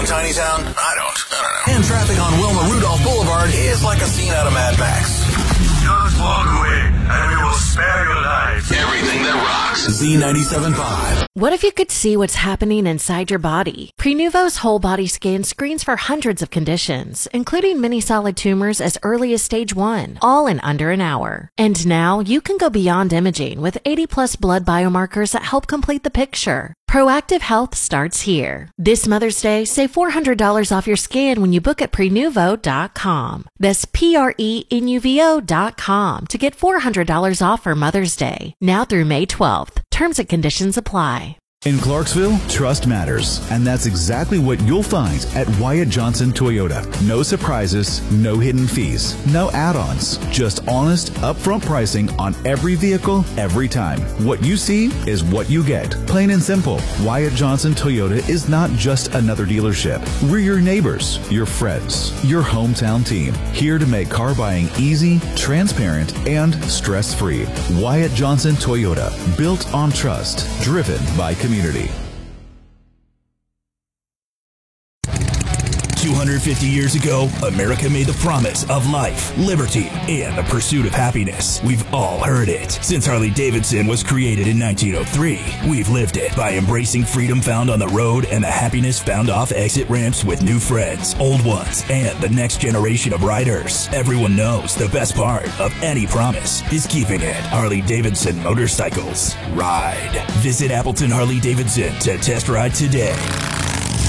on Tiny Town? I don't know. And traffic on Wilma Rudolph Boulevard is like a scene out of Mad Max. Just walk away, and we will spare your lives. Everything that rocks. Z97.5. What if you could see what's happening inside your body? Prenuvo's whole body scan screens for hundreds of conditions, including many solid tumors as early as stage 1, all in under an hour. And now you can go beyond imaging with 80+ blood biomarkers that help complete the picture. Proactive health starts here. This Mother's Day, save $400 off your scan when you book at Prenuvo.com. That's Prenuvo.com to get $400 off for Mother's Day. Now through May 12th. Terms and conditions apply. In Clarksville, trust matters, and that's exactly what you'll find at Wyatt Johnson Toyota. No surprises, no hidden fees, no add-ons, just honest, upfront pricing on every vehicle, every time. What you see is what you get. Plain and simple, Wyatt Johnson Toyota is not just another dealership. We're your neighbors, your friends, your hometown team, here to make car buying easy, transparent, and stress-free. Wyatt Johnson Toyota, built on trust, driven by community. 250 years ago, America made the promise of life, liberty, and the pursuit of happiness. We've all heard it. Since Harley-Davidson was created in 1903, we've lived it by embracing freedom found on the road and the happiness found off exit ramps with new friends, old ones, and the next generation of riders. Everyone knows the best part of any promise is keeping it. Harley-Davidson Motorcycles. Ride. Visit Appleton Harley-Davidson to test ride today.